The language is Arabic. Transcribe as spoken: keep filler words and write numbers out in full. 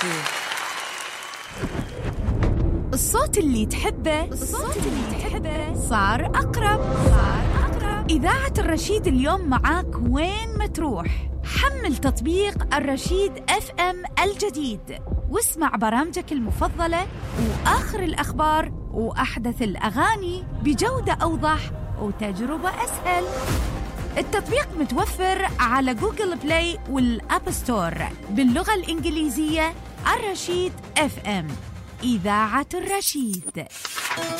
شيء. الصوت اللي تحبه الصوت اللي تحبه صار أقرب صار أقرب إذاعة الرشيد اليوم معاك وين ما تروح. حمل تطبيق الرشيد اف ام الجديد واسمع برامجك المفضلة وآخر الأخبار وأحدث الأغاني بجودة أوضح وتجربة أسهل. التطبيق متوفر على جوجل بلاي والأب ستور باللغة الإنجليزية. الرشيد اف ام، إذاعة الرشيد.